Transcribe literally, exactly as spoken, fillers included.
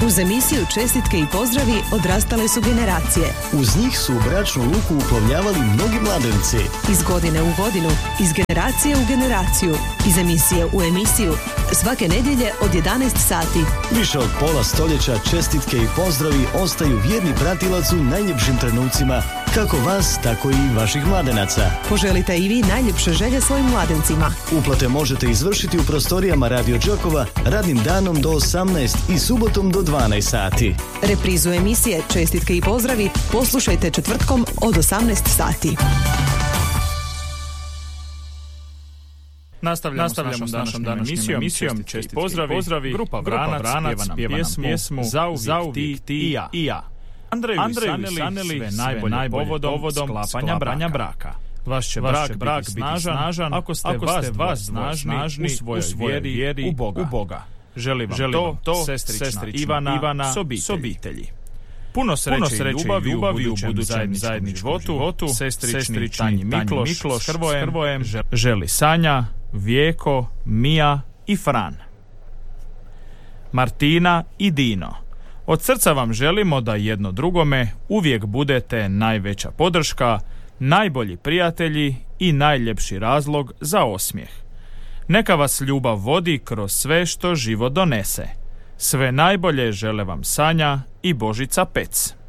Uz emisiju Čestitke i pozdravi odrastale su generacije. Uz njih su u bračnu luku uplovljavali mnogi mladenci. Iz godine u godinu, iz generacije u generaciju, iz emisije u emisiju, svake nedjelje od jedanaest sati. Više od pola stoljeća čestitke i pozdravi ostaju vjerni pratilac u najljepšim trenucima, kako vas, tako i vaših mladenaca. Poželite i vi najljepše želje svojim mladencima. Uplate možete izvršiti u prostorijama Radio Đakova radnim danom do osamnaest i subotom do dvanaest sati. Reprizu emisije Čestitke i pozdravi poslušajte četvrtkom od osamnaest sati. Nastavljamo, Nastavljamo s našom današnjom emisijom Čestitke i pozdravi, pozdravi. Grupa Vranac, Grupa Vranac pjeva nam pjeva pjesmu, pjesmu Zauvijek ti, ti i ja. I ja. Andreju i Saneli, Saneli sve najbolje, najbolje povodom, povodom sklapanja, sklapanja braka. braka. Vaš će Vaš brak, brak biti snažan, snažan ako ste, ako vas, ste vas snažni, snažni u svojoj, u svojoj vjeri, vjeri u Boga. U Boga. Želim vam Želim to, to sestrična, sestrična Ivana, Ivana s obitelji. S obitelji. Puno sreće, Puno sreće i ljubavi, ljubavi u budućem zajedničkom, zajedničkom životu, životu sestrični, sestrični Tanji Mikloš, Mikloš s Hrvojem, Hrvojem želi Sanja, Vijeko, Mija i Fran. Martina i Dino. Od srca vam želimo da jedno drugome uvijek budete najveća podrška, najbolji prijatelji i najljepši razlog za osmijeh. Neka vas ljubav vodi kroz sve što život donese. Sve najbolje žele vam Sanja i Božica Pec.